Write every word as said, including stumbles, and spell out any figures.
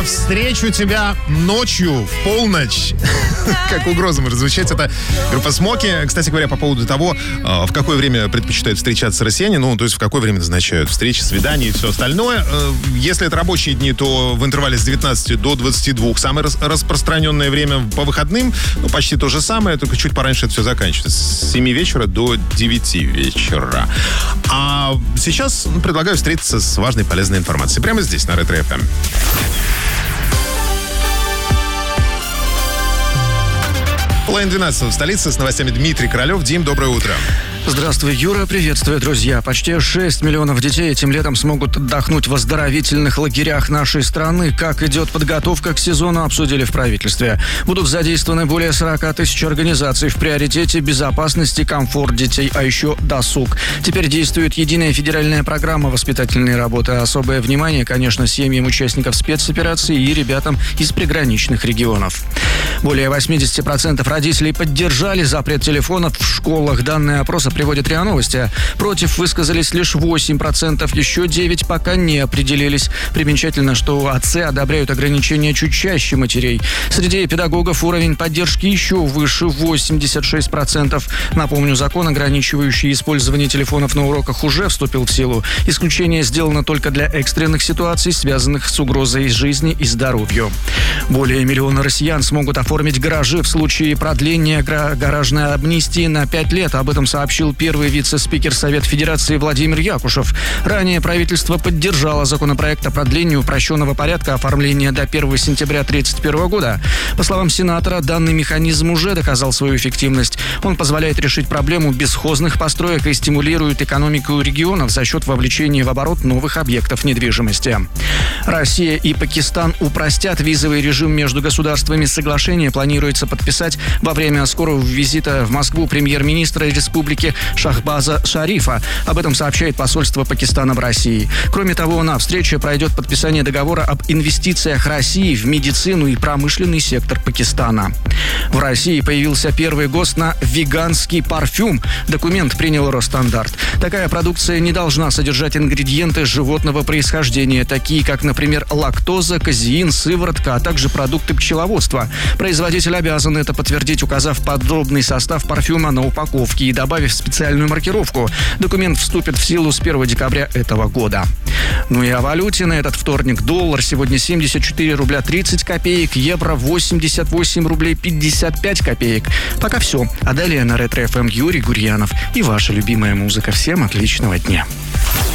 встречу тебя ночью в полночь. Как угроза может звучать. Это группа Смоки. Кстати говоря, по поводу того, в какое время предпочитают встречаться россияне, ну, то есть в какое время назначают встречи, свидания и все остальное. Если это рабочие дни, то в интервале с девятнадцати до двадцати двух самое распространенное время. По выходным, ну, почти то же самое, только чуть пораньше это все заканчивается. С семи вечера до девяти вечера. А сейчас ну, предлагаю встретиться с важной полезной информацией. Прямо здесь, на Ретро эф эм. Половина двенадцатого в столице. С новостями Дмитрий Королев. Дим, доброе утро. Здравствуй, Юра. Приветствую, друзья. Почти шесть миллионов детей этим летом смогут отдохнуть в оздоровительных лагерях нашей страны. Как идет подготовка к сезону, обсудили в правительстве. Будут задействованы более сорок тысяч организаций. В приоритете безопасность и комфорт детей, а еще досуг. Теперь действует единая федеральная программа воспитательной работы. Особое внимание, конечно, семьям участников спецоперации и ребятам из приграничных регионов. Более восемьдесят процентов родителей поддержали запрет телефонов в школах. Данные опроса приводит РИА Новости. Против высказались лишь восемь процентов, еще девять процентов пока не определились. Примечательно, что отцы одобряют ограничения чуть чаще матерей. Среди педагогов уровень поддержки еще выше, восемьдесят шесть процентов. Напомню, закон, ограничивающий использование телефонов на уроках, уже вступил в силу. Исключение сделано только для экстренных ситуаций, связанных с угрозой жизни и здоровью. Более миллиона россиян смогут оформить гаражи в случае продления гаражной амнистии на пять лет. Об этом сообщил первый вице-спикер Совета Федерации Владимир Якушев. Ранее правительство поддержало законопроект о продлении упрощенного порядка оформления до первого сентября две тысячи тридцать первого года. По словам сенатора, данный механизм уже доказал свою эффективность. Он позволяет решить проблему бесхозных построек и стимулирует экономику регионов за счет вовлечения в оборот новых объектов недвижимости. Россия и Пакистан упростят визовый режим между государствами. Соглашение планируется подписать во время скорого визита в Москву премьер-министра республики Шахбаза Шарифа. Об этом сообщает посольство Пакистана в России. Кроме того, на встрече пройдет подписание договора об инвестициях России в медицину и промышленный сектор Пакистана. В России появился первый ГОСТ на веганский парфюм. Документ принял Росстандарт. Такая продукция не должна содержать ингредиенты животного происхождения, такие как, например, лактоза, казеин, сыворотка, а также продукты пчеловодства. Производитель обязан это подтвердить, указав подробный состав парфюма на упаковке и добавив специальную маркировку. Документ вступит в силу с первого декабря этого года. Ну и о валюте на этот вторник. Доллар сегодня семьдесят четыре рубля тридцать копеек, евро восемьдесят восемь рублей пятьдесят пять копеек. Пока все. А далее на Ретро эф эм Юрий Гурьянов и ваша любимая музыка. Всем отличного дня.